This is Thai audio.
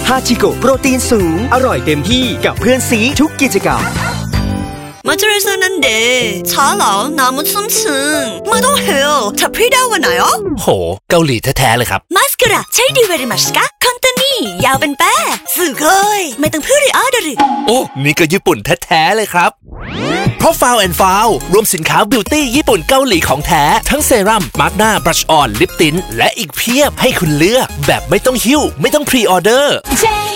ฮาชิโกะโปรตีนสูงอร่อยเต็มที่กับเพื่อนซีทุกกิจกรรม 마트에서는데 잘라 나무 춤춘 마동해요 다 필요하나요? โหเกาหลีแท้ๆเลยครับ 마스카라 찰디 베리마시까 컨테니 야벤 빼 스고이ไม่ต้องพูดเลยอ่ะโอ้นี่ก็ญี่ปุ่นแท้ๆเลยครับเพราะ Foul and Foul รวมสินค้าบิวตี้ญี่ปุ่นเกาหลีของแท้ทั้งเซรั่มมาร์กหน้าบรัชออนลิปติ้นและอีกเพียบให้คุณเลือกแบบไม่ต้องหิ้วไม่ต้องพรีออเดอร์